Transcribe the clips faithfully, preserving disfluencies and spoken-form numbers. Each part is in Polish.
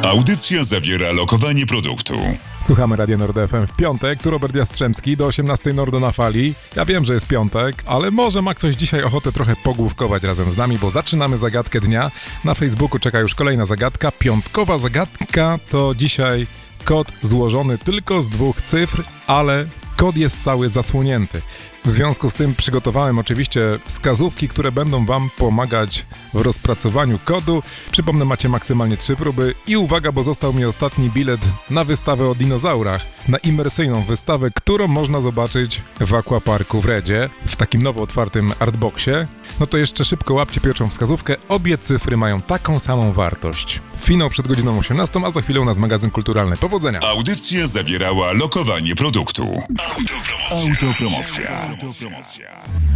Audycja zawiera lokowanie produktu. Słuchamy Radia Nord F M w piątek, tu Robert Jastrzębski, do osiemnastej Nordo na fali. Ja wiem, że jest piątek, ale może ma ktoś dzisiaj ochotę trochę pogłówkować razem z nami, bo zaczynamy zagadkę dnia. Na Facebooku czeka już kolejna zagadka. Piątkowa zagadka to dzisiaj kod złożony tylko z dwóch cyfr, ale kod jest cały zasłonięty. W związku z tym przygotowałem oczywiście wskazówki, które będą Wam pomagać w rozpracowaniu kodu. Przypomnę, macie maksymalnie trzy próby i uwaga, bo został mi ostatni bilet na wystawę o dinozaurach, na imersyjną wystawę, którą można zobaczyć w Aquaparku w Redzie, w takim nowo otwartym artboxie. No to jeszcze szybko łapcie pierwszą wskazówkę. Obie cyfry mają taką samą wartość. Finał przed godziną osiemnastą, a za chwilę u nas magazyn kulturalny. Powodzenia! Audycja zawierała lokowanie produktu. Autopromocja. Autopromocja.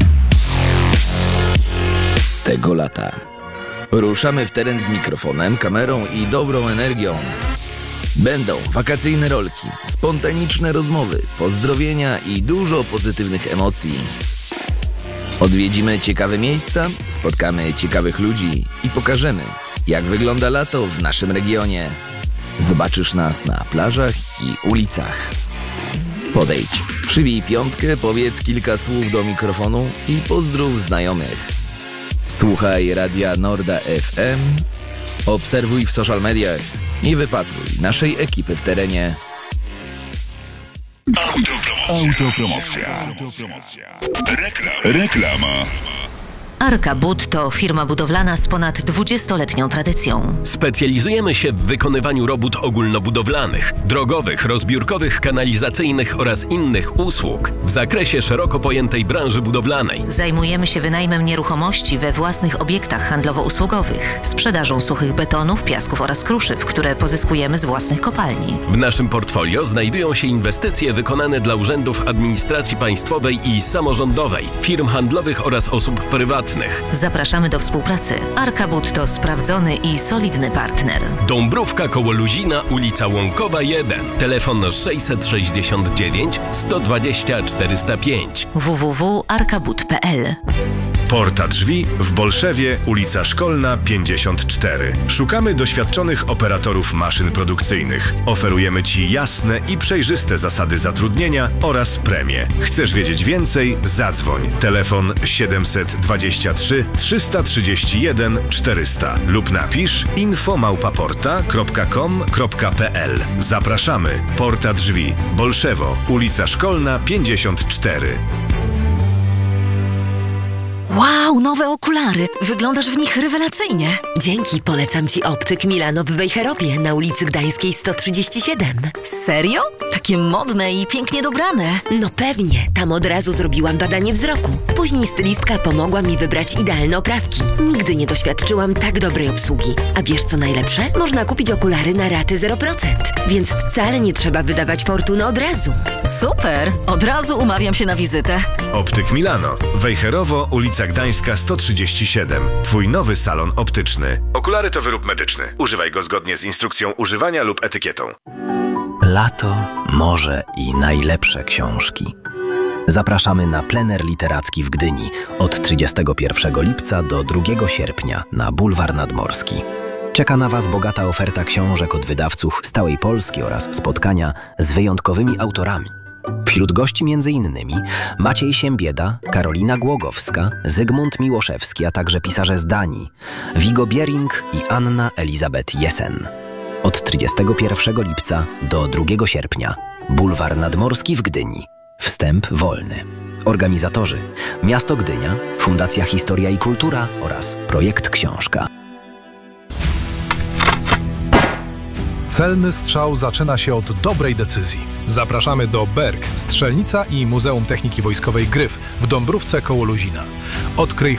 Tego lata ruszamy w teren z mikrofonem, kamerą i dobrą energią. Będą wakacyjne rolki, spontaniczne rozmowy, pozdrowienia i dużo pozytywnych emocji. Odwiedzimy ciekawe miejsca, spotkamy ciekawych ludzi i pokażemy, jak wygląda lato w naszym regionie. Zobaczysz nas na plażach i ulicach. Podejdź, przybij piątkę, powiedz kilka słów do mikrofonu i pozdrów znajomych. Słuchaj Radia Norda F M, obserwuj w social mediach i wypatruj naszej ekipy w terenie. Autopromocja. Autopromocja. Rekla- Reklama. Arka Bud to firma budowlana z ponad dwudziestoletnią tradycją. Specjalizujemy się w wykonywaniu robót ogólnobudowlanych, drogowych, rozbiórkowych, kanalizacyjnych oraz innych usług w zakresie szeroko pojętej branży budowlanej. Zajmujemy się wynajmem nieruchomości we własnych obiektach handlowo-usługowych, sprzedażą suchych betonów, piasków oraz kruszyw, które pozyskujemy z własnych kopalni. W naszym portfolio znajdują się inwestycje wykonane dla urzędów administracji państwowej i samorządowej, firm handlowych oraz osób prywatnych. Zapraszamy do współpracy. Arka Bud to sprawdzony i solidny partner. Dąbrówka koło Luzina, ulica Łąkowa jeden. Telefon sześćset sześćdziesiąt dziewięć sto dwadzieścia czterysta pięć. w w w kropka arka bud kropka p l. Porta Drzwi w Bolszewie, ulica Szkolna pięćdziesiąt cztery. Szukamy doświadczonych operatorów maszyn produkcyjnych. Oferujemy Ci jasne i przejrzyste zasady zatrudnienia oraz premie. Chcesz wiedzieć więcej? Zadzwoń. Telefon siedemset dwadzieścia trzy trzysta trzydzieści jeden czterysta lub napisz info małpa porta kropka com kropka p l. Zapraszamy. Porta Drzwi, Bolszewo, ulica Szkolna pięćdziesiąt cztery. Wow, nowe okulary! Wyglądasz w nich rewelacyjnie. Dzięki, polecam Ci Optyk Milano w Wejherowie na ulicy Gdańskiej sto trzydzieści siedem. Serio? Takie modne i pięknie dobrane. No pewnie, tam od razu zrobiłam badanie wzroku. Później stylistka pomogła mi wybrać idealne oprawki. Nigdy nie doświadczyłam tak dobrej obsługi. A wiesz co najlepsze? Można kupić okulary na raty zero procent, więc wcale nie trzeba wydawać fortuny od razu. Super! Od razu umawiam się na wizytę. Optyk Milano, Wejherowo, ulica Gdańska sto trzydzieści siedem. Twój nowy salon optyczny. Okulary to wyrób medyczny. Używaj go zgodnie z instrukcją używania lub etykietą. Lato, morze i najlepsze książki. Zapraszamy na plener literacki w Gdyni od trzydziestego pierwszego lipca do drugiego sierpnia na Bulwar Nadmorski. Czeka na Was bogata oferta książek od wydawców z całej Polski oraz spotkania z wyjątkowymi autorami. Wśród gości między innymi Maciej Siembieda, Karolina Głogowska, Zygmunt Miłoszewski, a także pisarze z Danii, Viggo Bering i Anna Elizabeth Jessen. Od trzydziestego pierwszego lipca do drugiego sierpnia. Bulwar Nadmorski w Gdyni. Wstęp wolny. Organizatorzy: Miasto Gdynia, Fundacja Historia i Kultura oraz Projekt Książka. Celny strzał zaczyna się od dobrej decyzji. Zapraszamy do Berg, Strzelnica i Muzeum Techniki Wojskowej Gryf w Dąbrówce koło Luzina. Odkryj